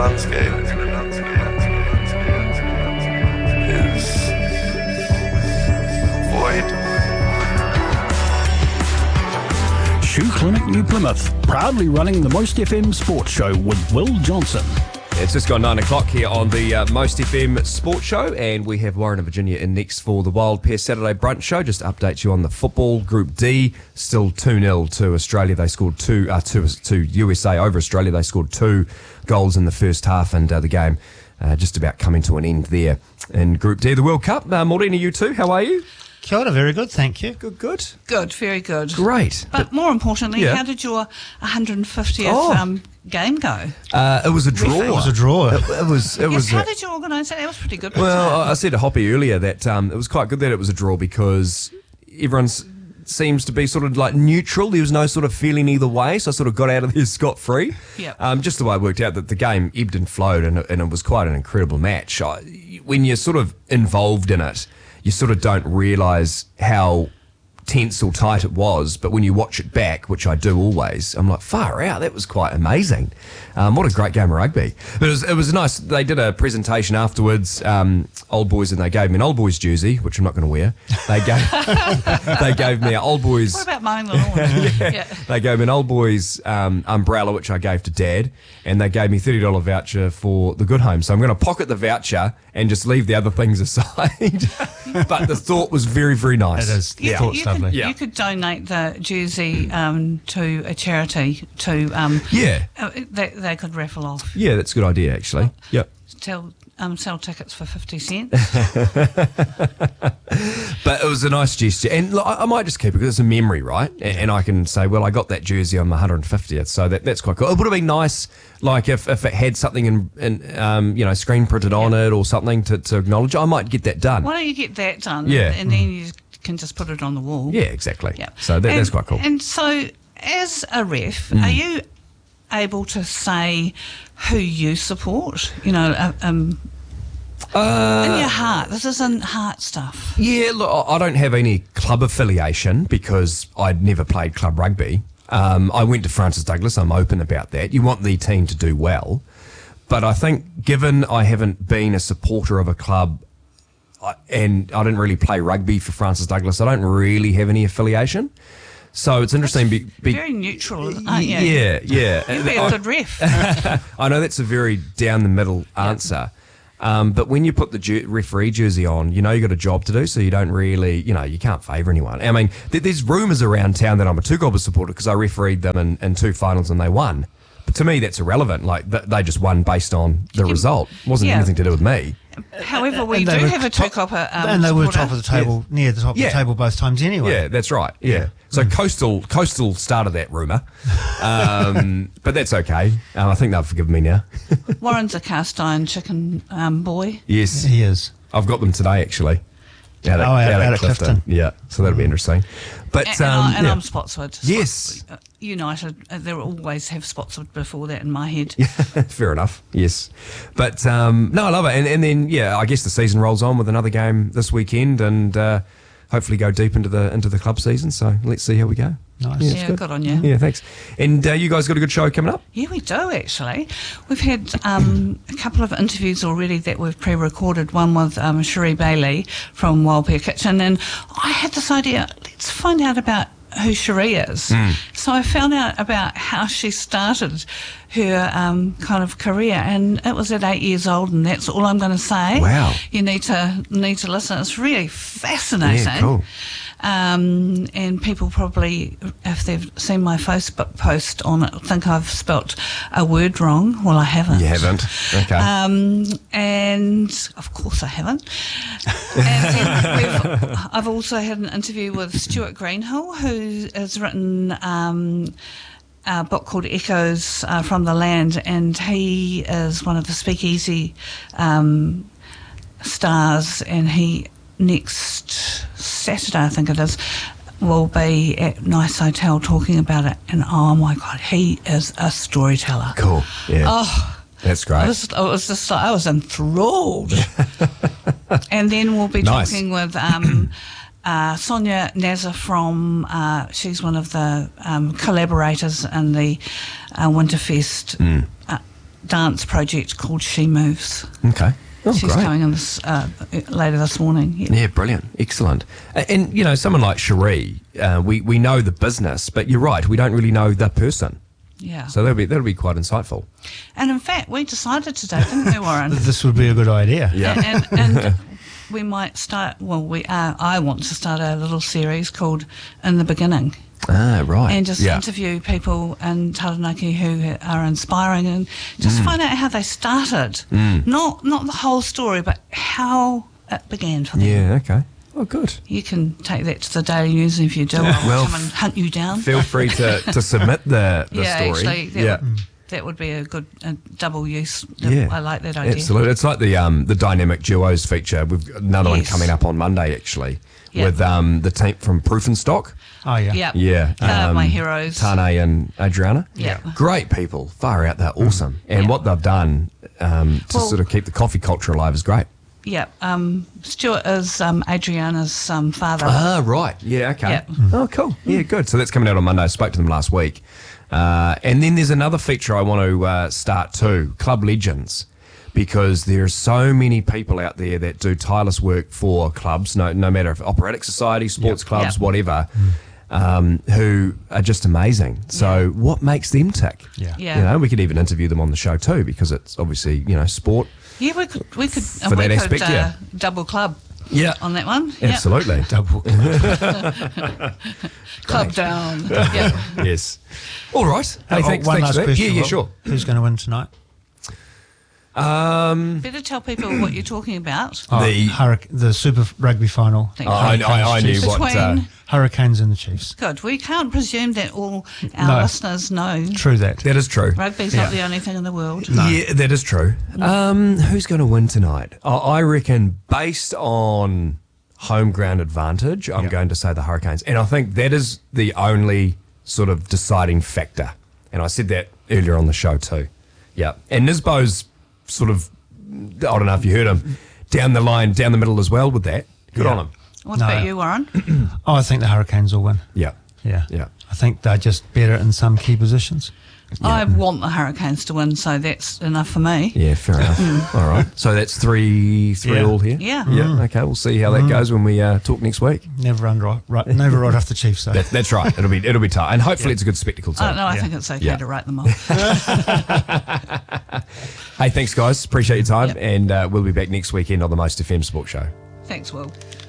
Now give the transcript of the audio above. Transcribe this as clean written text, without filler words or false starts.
landscape is void. Shoe Clinic New Plymouth, proudly running the Most FM Sports Show with Will Johnson. It's just gone 9 o'clock here on the Most FM Sports Show, and we have Warren and Virginia in next for the Wild Pair Saturday Brunch Show. Just to update you on the football. Group D, still 2-0 to Australia. They scored to USA over Australia. They scored 2 goals in the first half, and the game just about coming to an end there in Group D. The World Cup. Maureen, you too, how are you? Kia ora, very good, thank you. Good. Good, very good. Great. But more importantly, Yeah. how did your 150th game go? It was a draw. It was a draw. It was. How did you organise it? That was pretty good. Well, wasn't I said to Hoppy earlier that it was quite good that it was a draw because everyone seems to be sort of like neutral. There was no sort of feeling either way, so I sort of got out of there scot-free. Yep. Just the way it worked out, that the game ebbed and flowed, and it was quite an incredible match. When you're sort of involved in it, you sort of don't realise how tense or tight it was, but when you watch it back, which I do always, I'm like, far out, that was quite amazing. What a great game of rugby. But it was nice. They did a presentation afterwards, Old Boys, and they gave me an Old Boys jersey, which I'm not going to wear. They gave me an Old Boys... What about mowing the lawn? Yeah. They gave me an Old Boys umbrella, which I gave to Dad, and they gave me $30 voucher for the Good Home. So I'm going to pocket the voucher and just leave the other things aside. But the thought was very, very nice. It is. The thought's lovely. Yeah. You could donate the jersey to a charity to they could raffle off. Yeah, that's a good idea, actually. Yep. Sell tickets for 50 cents. But it was a nice gesture, and look, I might just keep it because it's a memory, right? And I can say, well, I got that jersey on my 150th, so that's quite cool. It would have been nice, like if it had something in screen printed on it or something to acknowledge. I might get that done. Why don't you get that done? Yeah. And then you can just put it on the wall. Yeah, exactly. Yeah. So that's quite cool. And so, as a ref, are you able to say who you support? You know, in your heart. This isn't heart stuff. Yeah, look, I don't have any club affiliation because I'd never played club rugby. I went to Francis Douglas. I'm open about that. You want the team to do well. But I think given I haven't been a supporter of a club and I didn't really play rugby for Francis Douglas, I don't really have any affiliation. So it's interesting. Very neutral, aren't you? Yeah. You'd be a good ref. I know that's a very down the middle answer. But when you put the referee jersey on, you know you've got a job to do, so you don't really, you can't favour anyone. I mean, there's rumours around town that I'm a Two Gobbers supporter because I refereed them in 2 finals and they won. But to me, that's irrelevant. Like, they just won based on the result. It wasn't anything to do with me. However, we do have a Two-Copper and they were top of the table, near the top of the table both times anyway. Yeah, that's right. Yeah. So Coastal started that rumour. But that's okay. I think they've forgiven me now. Warren's a cast iron chicken boy. Yes. He is. I've got them today, actually. Out at Clifton. Yeah, so that'll be interesting. But I'm Spotswood. Yes. United, they always have Spotswood before that in my head. Yeah, fair enough. Yes. But no, I love it. And then I guess the season rolls on with another game this weekend and hopefully go deep into the club season. So let's see how we go. Nice. Yeah, good on you. Yeah, thanks. And you guys got a good show coming up? Yeah, we do, actually. We've had a couple of interviews already that we've pre-recorded, one with Cherie Bailey from Wild Pair Kitchen, and I had this idea, let's find out about who Cherie is. So I found out about how she started her kind of career, and it was at 8 years old, and that's all I'm going to say. Wow. You need to listen. It's really fascinating. Yeah, cool. And people probably, if they've seen my Facebook post on it, think I've spelt a word wrong. Well, I haven't. You haven't? Okay. And of course I haven't. And I've also had an interview with Stuart Greenhill, who has written a book called Echoes from the Land, and he is one of the Speakeasy stars, and he next Saturday, I think it is, will be at Nice Hotel talking about it, and oh my God, he is a storyteller. Cool. Yeah. Oh, that's great. I was enthralled. And then we'll be talking with Sonia Nazar from, she's one of the collaborators in the Winterfest dance project called She Moves. Okay. Oh, She's great. coming in later this morning. Yeah. Yeah, brilliant. Excellent. And, you know, someone like Cherie, we know the business, but you're right, we don't really know the person. Yeah. So that'll be quite insightful. And in fact, we decided today, didn't we, Warren? This would be a good idea. Yeah. And we might start, I want to start a little series called In the Beginning. Ah, right. And just interview people in Taranaki who are inspiring and just find out how they started. Not the whole story, but how it began for them. Yeah, okay. Oh, good. You can take that to the Daily News, and if you do, I'll come and hunt you down. Feel free to submit the story. Actually, that would be a good double use. Yeah. I like that idea. Absolutely. It's like the Dynamic Duos feature. We've got another one Yes. coming up on Monday, actually, Yeah. with the team from Proof and Stock. Oh, yeah. Yeah. Yeah. They're my heroes. Tane and Adriana. Yeah. Great people. Far out. They're awesome. And what they've done to sort of keep the coffee culture alive is great. Yeah. Stuart is Adriana's father. Ah, right. Yeah, okay. Yeah. Oh, cool. Yeah, good. So that's coming out on Monday. I spoke to them last week. And then there's another feature I want to start too, Club Legends, because there are so many people out there that do tireless work for clubs, no matter if operatic society, sports clubs, whatever, who are just amazing. So what makes them tick? Yeah. Yeah. You know, we could even interview them on the show too, because it's obviously, you know, sport. Yeah, we could For that aspect, yeah. double club Yeah. on that one. Yeah. Absolutely. Double. Club down. Yeah. Yes. All right. Hey, thanks, One thanks last for that. question. Yeah, Will. sure. Who's going to win tonight? Better tell people what you're talking about. The Super Rugby final. Thank Oh, you. I knew what. Between- Hurricanes and the Chiefs. Good. We can't presume that all our No. listeners know. True that. That is true. Rugby's not the only thing in the world. Yeah, that is true. Who's going to win tonight? I reckon, based on home ground advantage, I'm going to say the Hurricanes. And I think that is the only sort of deciding factor. And I said that earlier on the show too. Yeah. And Nisbo's sort of, I don't know if you heard him, down the line, down the middle as well with that. Good on him. What No. about you, Warren? Oh, I think the Hurricanes will win. Yeah. Yeah. Yeah. I think they're just better in some key positions. I want the Hurricanes to win, so that's enough for me. Yeah, fair enough. All right. So that's three Yeah. all here? Yeah. Yeah, okay. We'll see how that goes when we talk next week. Never never right off the Chiefs, though. That's right. It'll be tough. And hopefully it's a good spectacle too. I don't know. I Yeah. think it's okay Yeah. to write them off. Hey, thanks, guys. Appreciate your time. Yep. And we'll be back next weekend on the Most FM Sports Show. Thanks, Will.